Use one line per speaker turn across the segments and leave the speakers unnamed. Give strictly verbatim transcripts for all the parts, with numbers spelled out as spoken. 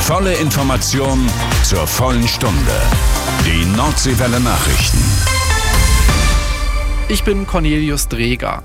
Volle Information zur vollen Stunde. Die Nordseewelle Nachrichten.
Ich bin Cornelius Dreger.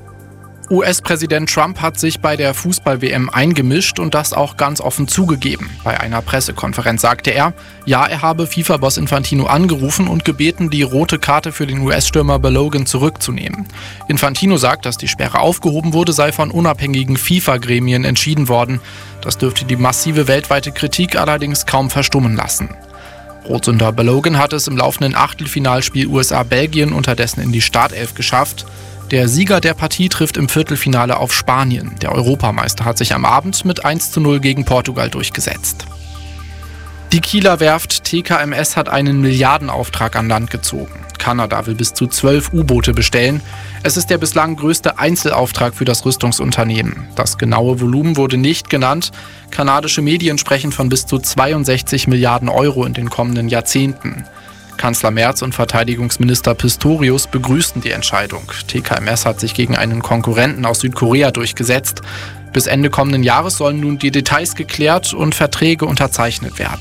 U S-Präsident Trump hat sich bei der Fußball-W M eingemischt und das auch ganz offen zugegeben. Bei einer Pressekonferenz sagte er, ja, er habe FIFA-Boss Infantino angerufen und gebeten, die rote Karte für den U S-Stürmer Balogun zurückzunehmen. Infantino sagt, dass die Sperre aufgehoben wurde, sei von unabhängigen FIFA-Gremien entschieden worden. Das dürfte die massive weltweite Kritik allerdings kaum verstummen lassen. Rotsünder Balogun hat es im laufenden Achtelfinalspiel U S A-Belgien unterdessen in die Startelf geschafft. Der Sieger der Partie trifft im Viertelfinale auf Spanien. Der Europameister hat sich am Abend mit eins zu null gegen Portugal durchgesetzt. Die Kieler Werft T K M S hat einen Milliardenauftrag an Land gezogen. Kanada will bis zu zwölf U-Boote bestellen. Es ist der bislang größte Einzelauftrag für das Rüstungsunternehmen. Das genaue Volumen wurde nicht genannt. Kanadische Medien sprechen von bis zu zweiundsechzig Milliarden Euro in den kommenden Jahrzehnten. Kanzler Merz und Verteidigungsminister Pistorius begrüßten die Entscheidung. T K M S hat sich gegen einen Konkurrenten aus Südkorea durchgesetzt. Bis Ende kommenden Jahres sollen nun die Details geklärt und Verträge unterzeichnet werden.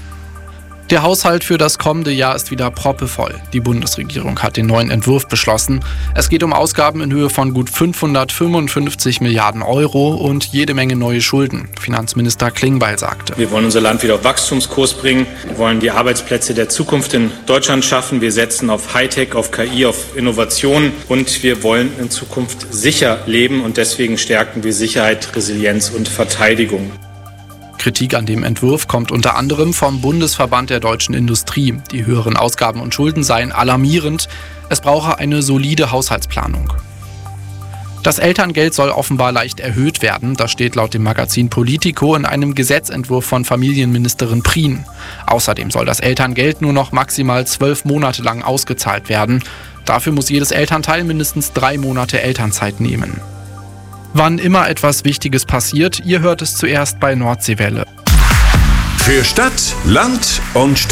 Der Haushalt für das kommende Jahr ist wieder proppevoll. Die Bundesregierung hat den neuen Entwurf beschlossen. Es geht um Ausgaben in Höhe von gut fünfhundertfünfundfünfzig Milliarden Euro und jede Menge neue Schulden. Finanzminister Klingbeil sagte:
Wir wollen unser Land wieder auf Wachstumskurs bringen. Wir wollen die Arbeitsplätze der Zukunft in Deutschland schaffen. Wir setzen auf Hightech, auf K I, auf Innovation und wir wollen in Zukunft sicher leben und deswegen stärken wir Sicherheit, Resilienz und Verteidigung.
Kritik an dem Entwurf kommt unter anderem vom Bundesverband der deutschen Industrie. Die höheren Ausgaben und Schulden seien alarmierend. Es brauche eine solide Haushaltsplanung. Das Elterngeld soll offenbar leicht erhöht werden. Das steht laut dem Magazin Politico in einem Gesetzentwurf von Familienministerin Prien. Außerdem soll das Elterngeld nur noch maximal zwölf Monate lang ausgezahlt werden. Dafür muss jedes Elternteil mindestens drei Monate Elternzeit nehmen. Wann immer etwas Wichtiges passiert, ihr hört es zuerst bei Nordseewelle.
Für Stadt, Land und Stadt.